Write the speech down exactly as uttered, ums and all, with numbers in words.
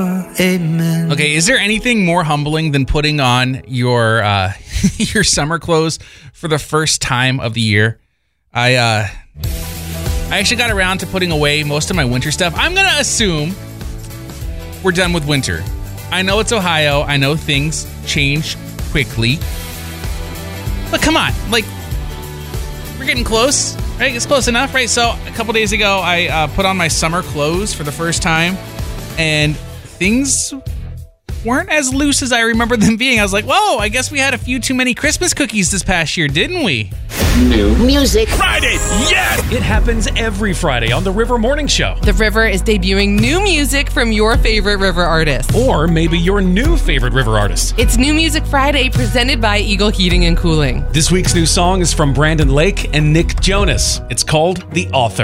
Amen. Okay, is there anything more humbling than putting on your uh, your summer clothes for the first time of the year? I uh, I actually got around to putting away most of my winter stuff. I'm gonna assume we're done with winter. I know it's Ohio. I know things change quickly, but come on, like we're getting close, right? It's close enough, right? So a couple days ago, I uh, put on my summer clothes for the first time, and things weren't as loose as I remember them being. I was like, whoa, I guess we had a few too many Christmas cookies this past year, didn't we? New music Friday, yes! It happens every Friday on the River Morning Show. The River is debuting new music from your favorite River artists. Or maybe your new favorite River artist. It's New Music Friday, presented by Eagle Heating and Cooling. This week's new song is from Brandon Lake and Nick Jonas. It's called The Author.